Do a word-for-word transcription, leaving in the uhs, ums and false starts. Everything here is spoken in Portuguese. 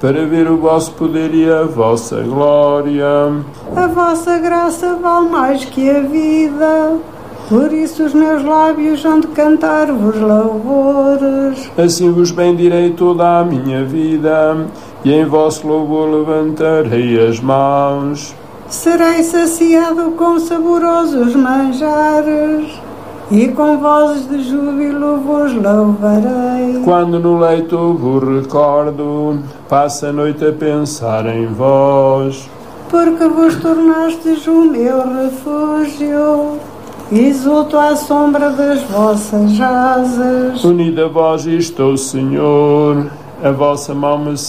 para ver o vosso poder e a vossa glória. A vossa graça vale mais que a vida, por isso os meus lábios hão de cantar-vos louvores. Assim vos bendirei toda a minha vida, e em vosso louvor levantarei as mãos. Serei saciado com saborosos manjares, e com vozes de júbilo vos louvarei. Quando no leito vos recordo, passo a noite a pensar em vós. Porque vos tornastes o meu refúgio, exulto à sombra das vossas asas. Unido a vós estou, Senhor, a vossa mão me